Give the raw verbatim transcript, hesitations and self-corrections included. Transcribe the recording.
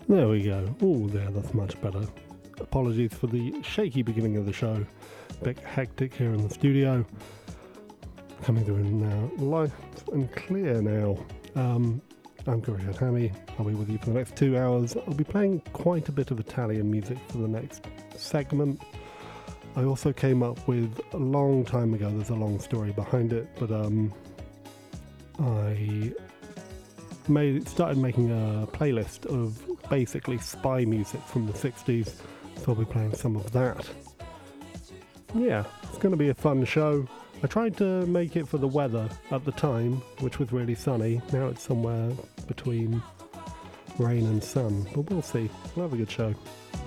There we go. Oh, there, that's much better. Apologies for the shaky beginning of the show. A bit hectic here in the studio. Coming through now, live and clear now. Um, I'm Gary Hammy. I'll be with you for the next two hours. I'll be playing quite a bit of Italian music for the next segment. I also came up with, a long time ago, there's a long story behind it, but um, I made started making a playlist of basically spy music from the sixties, so I'll be playing some of that. Yeah, it's going to be a fun show. I tried to make it for the weather at the time, which was really sunny. Now it's somewhere between rain and sun, but we'll see. We'll have a good show.